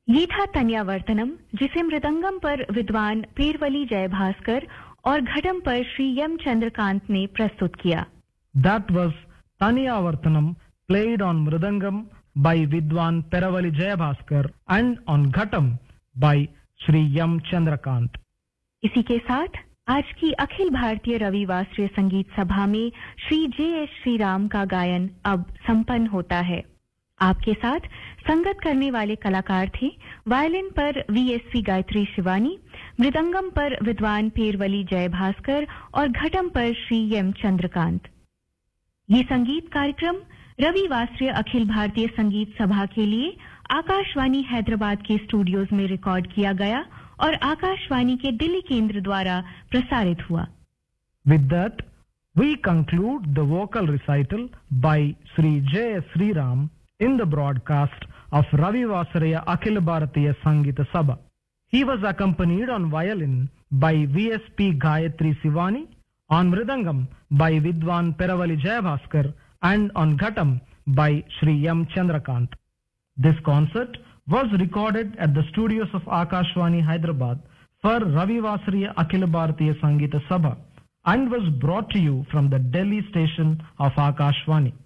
ये था तन्यावर्तनम, जिसे मृदंगम पर विद्वान पेरवली जयभास्कर और घटम पर श्री एम चंद्रकांत ने प्रस्तुत किया। That was Taniyavartanam, played on Mridangam by Vidwan Peravali Jayabhaskar and on Ghatam by Shri M. Chandrakant. इसी के साथ आज की अखिल भारतीय रविवासरीय संगीत सभा में श्री जे.एस. श्रीराम का गायन अब संपन्न होता है। आपके साथ संगत करने वाले कलाकार थे वायलिन पर वीएसवी गायत्री शिवानी, मृदंगम पर विद्वान पेरवली जयभास्कर और घटम पर श्री एम चंद्रकांत। ये संगीत कार्यक्रम रविवासरीय अखिल भारतीय संगीत सभा के लिए आकाशवाणी हैदराबाद के स्टूडियोज में रिकॉर्ड किया गया और आकाशवाणी के दिल्ली केंद्र द्वारा प्रसारित हुआ। With that, we conclude the vocal recital by Sri J. Sriram in the broadcast of Ravi Vasariya Akhil Bharatiya Sangita Sabha. He was accompanied on violin by VSP Gayatri Sivani, on mridangam by Vidwan Peravali Jayabhaskar, and on ghatam by Shri M. Chandrakant. This concert was recorded at the studios of Akashvani Hyderabad for Ravi Vasariya Akhil Bharatiya Sangita Sabha and was brought to you from the Delhi station of Akashvani.